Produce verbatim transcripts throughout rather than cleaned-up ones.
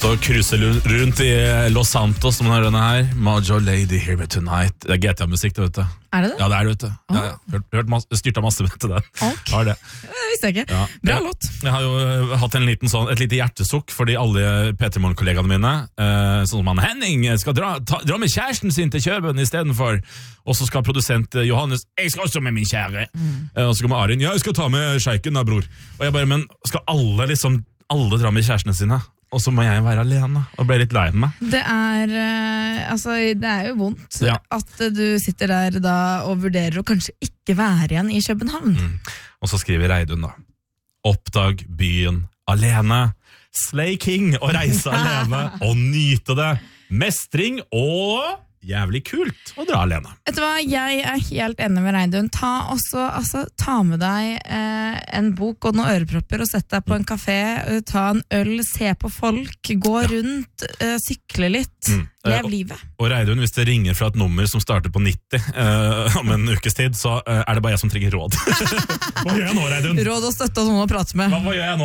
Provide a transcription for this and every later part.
Står og cruiser rundt i Los Santos som denne her. Mojo Lady Here Me Tonight. Det er G T A-musikk, det vet du. Er det det? Ja, det er det, vet du. Oh. Ja, ja. Hørt, hørt masse, styrta masse til den. Ok, Har det. det visste jeg ikke. Ja. Bra jeg, låt. Jeg har jo hatt en liten sånn, et lite hjertesukk fordi alle P tre Morgen-kollegaene mine, eh, sånn som han Henning, skal dra, ta, dra med kjæresten sin til Kjøben i stedet for, og så skal produsent eh, Johannes, jeg skal også med min kjære. Mm. Eh, og så kommer Arin, ja, jeg skal ta med sjeiken da, bror. Og jeg bare, men skal alle liksom, alle dra med kjærestene sine? Og så må jeg være alene, og ble litt lei meg. Det er, uh, altså, det er jo vondt ja. At uh, du sitter der da og vurderer å kanskje ikke være igjen i København. Mm. Og så skriver Reidun da, oppdag byen alene, Slay King og reise alene, og nyte det, mestring og... Jævlig kult å dra alene. Vet du hva, jeg er helt enig med Reidun. Ta, også, altså, ta med deg eh, en bok og noen ørepropper og sett deg på en kafé, ta en øl, se på folk, gå ja. rundt, eh, sykle litt, mm. lev og, livet. Og Reidun, hvis det ringer fra et nummer som starter på nitti eh, om en ukes tid, så eh, er det bare jeg som trenger råd. Hva gjør jeg nå, Reidun? Råd og støtte og noen å prate med. Hva, hva gjør jeg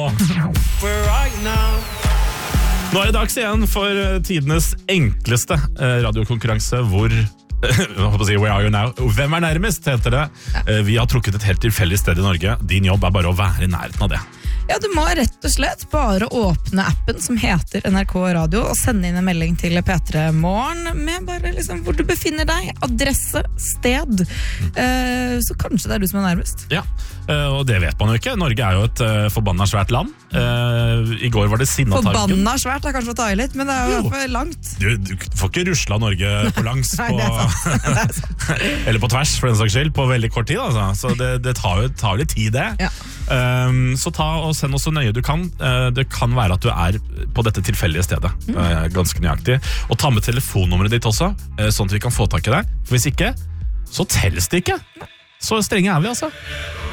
nå? Nå er det dags igjen for tidenes enkleste radiokonkurranse, hvor jeg håper å si, Where Are You Now? Hvem er nærmest, heter det. Ja. Vi har trukket et helt tilfeldig sted i Norge. Din jobb er bare å være i nærheten av det. Ja, du må rett og slett bare åpne appen som heter N R K Radio og sende inn en melding til P tre Morgen med bare liksom hvor du befinner deg, adresse, sted. Mm. Uh, så kanskje det er du som er nærmest. Ja, uh, og det vet man jo ikke. Norge er jo et uh, forbanna svært land. Uh, I går var det Sinnataggen. Forbanna svært, er kanskje å ta i litt, men det er jo for langt. Du, du får ikke rusla Norge på langs Nei, på, det er sant. Det er sant. Eller på tvers, for den saks skyld, på veldig kort tid. Altså. Så det, det tar jo tar litt tid, det. Ja. Um, så ta og send oss så nøye du kan. Uh, det kan være at du er på dette tilfeldige stedet. Mm. Uh, ganske nøyaktig. Og ta med telefonnummeret ditt også, uh, sånn at vi kan få tak i deg. For hvis ikke, så telles det ikke. Så strenge er vi, altså.